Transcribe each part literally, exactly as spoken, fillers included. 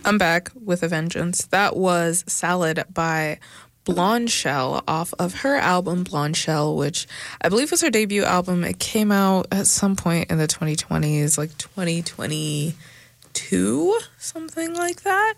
I'm back with a vengeance. That was Salad by Blonde Shell off of her album Blonde Shell, which I believe was her debut album. It came out at some point in the twenty twenties, like twenty twenty-two, something like that.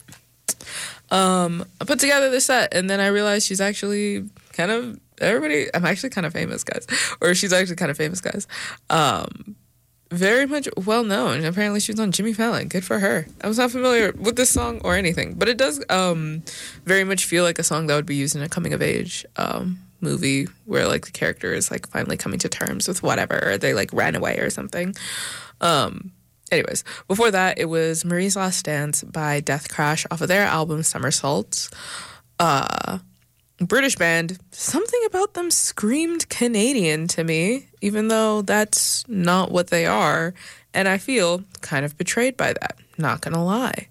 Um, I put together this set, and then I realized she's actually kind of, everybody, I'm actually kind of famous, guys. Or she's actually kind of famous, guys. Um... Very much well known. Apparently, she was on Jimmy Fallon. Good for her. I was not familiar with this song or anything, but it does um, very much feel like a song that would be used in a coming of age um, movie where like the character is like finally coming to terms with whatever, or they like ran away or something. Um, anyways, before that, it was Marie's Last Dance by Death Crash off of their album Somersaults. Uh, British band, something about them screamed Canadian to me, even though that's not what they are, and I feel kind of betrayed by that, not gonna lie.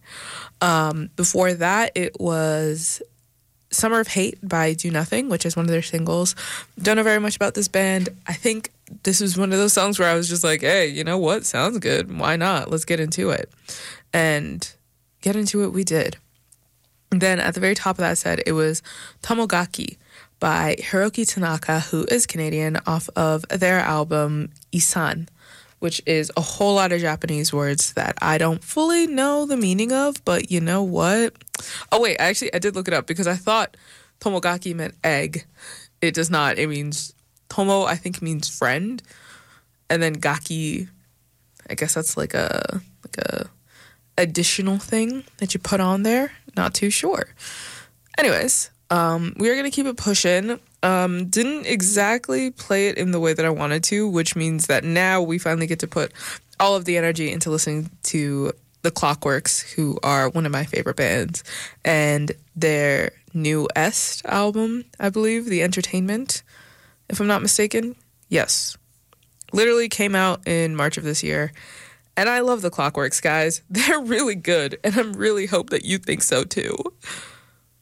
Um, before that, it was Summer of Hate by Do Nothing, which is one of their singles. Don't know very much about this band. I think this was one of those songs where I was just like, hey, you know what? Sounds good. Why not? Let's get into it. And get into it we did. Then at the very top of that set, it was Tomogaki by Hiroki Tanaka, who is Canadian, off of their album Isan, which is a whole lot of Japanese words that I don't fully know the meaning of, but you know what? Oh, wait, actually, I did look it up because I thought Tomogaki meant egg. It does not. It means, Tomo, I think, means friend, and then Gaki, I guess that's like a like a additional thing that you put on there. Not too sure. Anyways, um, we are going to keep it pushing. Um, didn't exactly play it in the way that I wanted to, which means that now we finally get to put all of the energy into listening to the Clockworks, who are one of my favorite bands, and their new Est album, I believe, The Entertainment, if I'm not mistaken. Yes. Literally came out in March of this year. And I love the Clockworks, guys. They're really good, and I really hope that you think so too.